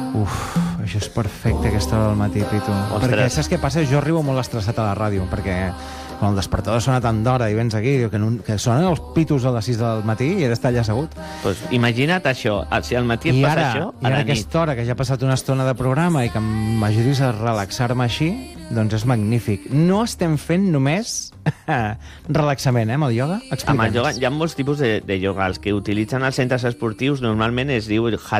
Això és perfecte, aquesta hora del matí, Pitu. Perquè saps què passa? Jo arribo molt estressat a la ràdio, perquè quan el despertador sona tant d'hora i vens aquí, que sonen els pitus a les 6 del matí i he d'estar allà assegut. Pues imagina't això, si al matí et passa això, a la nit. I ara aquesta hora, que ja ha passat una estona de programa i que m'ajudis a relaxar-me així, doncs és magnífic. No estem fent només relaxament, amb el ioga? Amb el ioga hi ha molts tipus de ioga. Els que utilitzen els centres esportius normalment es diu